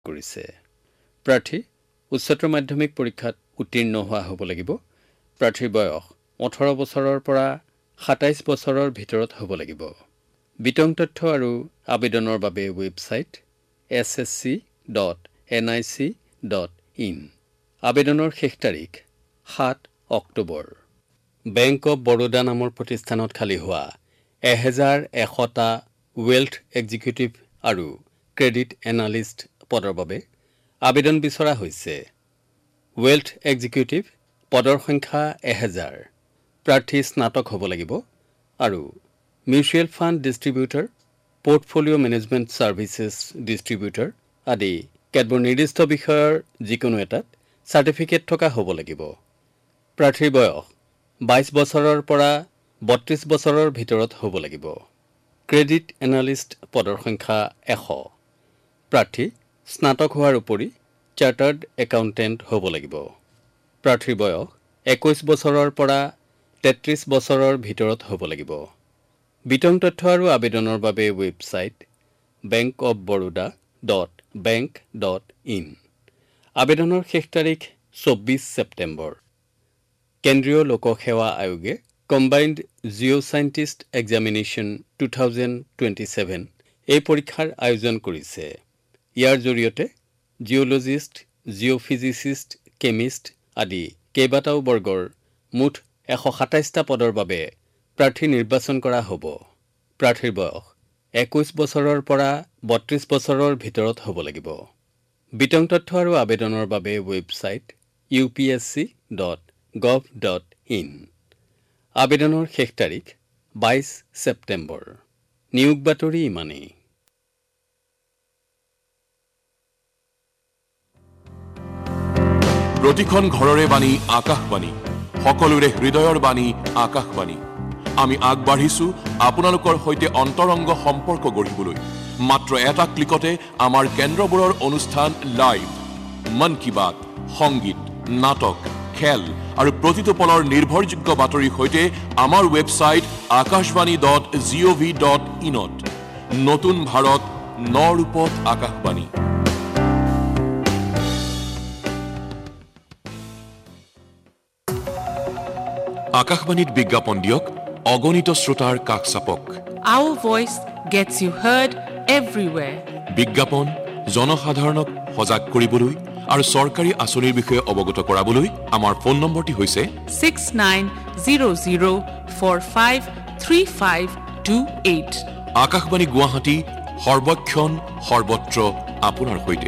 কৰিছে। প্ৰাৰ্থী উচ্চতৰ মাধ্যমিক পৰীক্ষাত উত্তীৰ্ণ হোৱা হ'ব লাগিব। প্ৰাৰ্থীৰ বয়স 18 বছৰৰ পৰা 27 বছৰৰ ভিতৰত হ'ব লাগিব। বিতং তথ্য আৰু আবেদনৰ বাবে ৱেবছাইট ssc.nic.in। আবেদনৰ শেষ তাৰিখ 7 অক্টোবৰ। বেংক অৱ বৰোদা নামৰ প্ৰতিষ্ঠানত খালী হোৱা 1100টা ৱেলথ এক্সিকিউটিভ আৰু ক্ৰেডিট এনালিষ্ট পদৰ বাবে আবেদন বিচৰা হৈছে। ৱেলথ এক্সিকিউটিভ পদৰ সংখ্যা 1000। প্ৰাৰ্থী স্নাতক হ'ব লাগিব আৰু mutual fund distributor, পোৰ্টফলিঅ' management services distributor আদি কেতবোৰ নিৰ্দিষ্ট বিষয়ৰ যিকোনো এটাত চাৰ্টিফিকেট থকা হ'ব লাগিব। প্ৰাৰ্থীৰ বয়স 22 বছৰৰ পৰা 32 বছৰৰ ভিতৰত হ'ব লাগিব। ক্ৰেডিট এনালিষ্ট পদৰ সংখ্যা 100। প্ৰাৰ্থী স্নাতক হোৱাৰ উপৰি চাৰ্টাৰ্ড একাউণ্টেণ্ট হ'ব লাগিব। প্ৰাৰ্থীৰ বয়স 21 বছৰৰ পৰা 33 বছৰৰ ভিতৰত হ'ব লাগিব। বিতং তথ্য আৰু আবেদনৰ বাবে ৱেবছাইট bankofbaroda.bank.in। আবেদনৰ শেষ তাৰিখ 24 ছেপ্টেম্বৰ। কেন্দ্ৰীয় লোকসেৱা আয়োগে কম্বাইণ্ড জিঅ' চাইণ্টিষ্ট এক্সামিনেশ্যন 2027 এই পৰীক্ষাৰ আয়োজন কৰিছে। ইয়াৰ জৰিয়তে জিঅ'লজিষ্ট, জিঅ'ফিজিচিষ্ট, কেমিষ্ট আদি কেইবাটাও বৰ্গৰ মুঠ 127টা পদৰ বাবে প্ৰাৰ্থী নিৰ্বাচন কৰা হ'ব। প্ৰাৰ্থীৰ বয়স 21 বছৰৰ পৰা 32 বছৰৰ ভিতৰত হ'ব লাগিব। বিতং তথ্য আৰু আবেদনৰ বাবে ৱেবছাইট upsc.gov.in। আবেদনৰ শেষ তাৰিখ 22 ছেপ্টেম্বৰ। নিয়োগ বাতৰি ইমানেই। প্ৰতিখন ঘৰৰে বাণী আকাশবাণী, সকলোৰে হৃদয়ৰ বাণী আকাশবাণী। আমি আগবাঢ়িছো আপোনালোকৰ সৈতে অন্তৰংগ সম্পৰ্ক গঢ়িবলৈ। মাত্ৰ এটা ক্লিকতে আমাৰ কেন্দ্ৰবোৰৰ অনুষ্ঠান লাইভ, মন কি বাত, সংগীত, নাটক, খেল আৰু প্ৰতিটো পলৰ নিৰ্ভৰযোগ্য বাতৰিৰ সৈতে আমাৰ ৱেবছাইট akashvani.gov.in-ত। নতুন ভাৰত, নৰূপত আকাশবাণী। আকাশবাণীত বিজ্ঞাপন দিয়ক, অগণিত শ্ৰোতাৰ কাষ চাপক। Our voice gets you heard everywhere. বিজ্ঞাপন জনসাধাৰণক সজাগ কৰিবলৈ আৰু চৰকাৰী আঁচনিৰ বিষয়ে অৱগত কৰাবলৈ আমাৰ ফোন নম্বৰটি হৈছে 6900453528। আকাশবাণী গুৱাহাটী, সৰ্বক্ষণ সৰ্বত্ৰ আপোনাৰ সৈতে।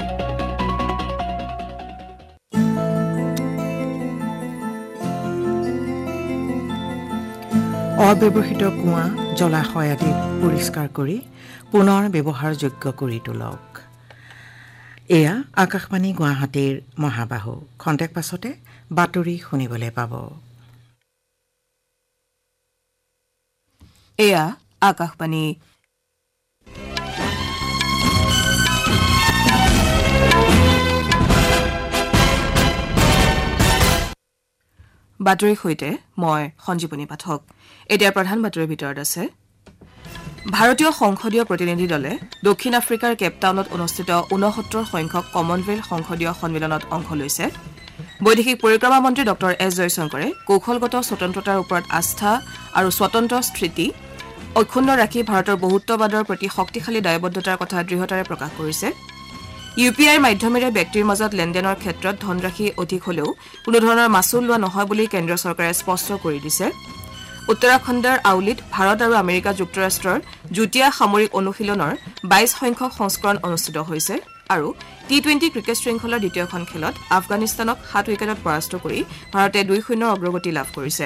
অব্যৱহৃত কুঁৱা, জলাশয় আদি পৰিষ্কাৰ কৰি পুনৰ ব্যৱহাৰযোগ্য কৰি তোলক। এয়া আকাশবাণী গুৱাহাটীৰ মহাবাহু। খন্তেক পাছতে বাতৰি শুনিবলৈ পাব। এয়া আকাশবাণী। বাতৰিৰ সৈতে মই সঞ্জীৱনী পাঠক। এতিয়া প্ৰধান বাতৰিৰ ভিতৰত আছে ভাৰতীয় সংসদীয় প্ৰতিনিধি দলে দক্ষিণ আফ্ৰিকাৰ কেপটাউনত অনুষ্ঠিত 69 সংখ্যক কমনৱেলথ সংসদীয় সন্মিলনত অংশ লৈছে। বৈদেশিক পৰিক্ৰমা মন্ত্ৰী ডঃ এছ জয়শংকৰে কৌশলগত স্বতন্ত্ৰতাৰ ওপৰত আস্থা আৰু স্বতন্ত্ৰ স্থিতি অক্ষুণ্ণ ৰাখি ভাৰতৰ বহুত্ববাদৰ প্ৰতি শক্তিশালী দায়বদ্ধতাৰ কথা দৃঢ়তাৰে প্ৰকাশ কৰিছে। ইউপিআইৰ মাধ্যমেৰে ব্যক্তিৰ মাজত লেনদেনৰ ক্ষেত্ৰত ধনৰাশি অধিক হলেও কোনো ধৰণৰ মাচুল লোৱা নহয় বুলি কেন্দ্ৰীয় চৰকাৰে স্পষ্ট কৰি দিছে। উত্তৰাখণ্ডৰ আউলিত ভাৰত আৰু আমেৰিকা যুক্তৰাষ্ট্ৰৰ যুটীয়া সামৰিক অনুশীলনৰ 22 সংখ্যক সংস্কৰণ অনুষ্ঠিত হৈছে আৰু টি-20 ক্ৰিকেট শৃংখলাৰ দ্বিতীয়খন খেলত আফগানিস্তানক 7 উইকেটত পৰাস্ত কৰি ভাৰতে 2-0 অগ্ৰগতি লাভ কৰিছে।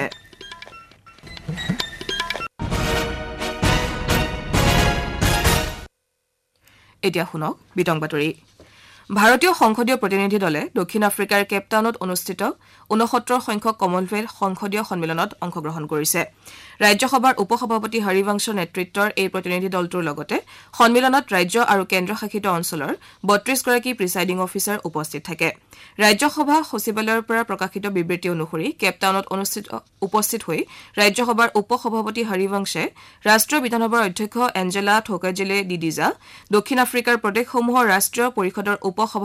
এতিয়া শুনক বিতং বাতৰি। ভাৰতীয় সংসদীয় প্ৰতিনিধি দলে দক্ষিণ আফ্ৰিকাৰ কেপটাউনত অনুষ্ঠিত 69 সংখ্যক কমনৱেলথ সংসদীয় সন্মিলনত অংশগ্ৰহণ কৰিছে। ৰাজ্যসভাৰ উপসভাপতি হৰিবংশৰ নেতৃত্বৰ এই প্ৰতিনিধি দলটোৰ লগতে সন্মিলনত ৰাজ্য আৰু কেন্দ্ৰশাসিত অঞ্চলৰ 32 গৰাকী প্ৰিচাইডিং অফিচাৰ উপস্থিত থাকে। ৰাজ্যসভা সচিবালয়ৰ পৰা প্ৰকাশিত বিবৃতি অনুসৰি কেপটাউনত উপস্থিত হৈ ৰাজ্যসভাৰ উপসভাপতি হৰিবংশে ৰাষ্ট্ৰীয় বিধানসভাৰ অধ্যক্ষ এঞ্জেলা থোকাজেলে ডিডিজা, দক্ষিণ আফ্ৰিকাৰ প্ৰদেশসমূহৰ ৰাষ্ট্ৰীয় পৰিষদৰ উপসভা